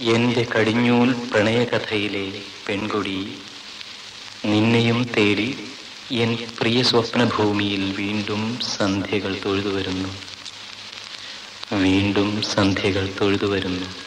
എന്റെ കടിഞ്ഞൂൽ പ്രണയകഥയിലെ പെൺകൊടി, നിന്നെയും തേടി എൻ പ്രിയ സ്വപ്നഭൂമിയിൽ വീണ്ടും സന്ധ്യകൾ തൊഴുതുവരുന്നു, വീണ്ടും സന്ധ്യകൾ തൊഴുതുവരുന്നു.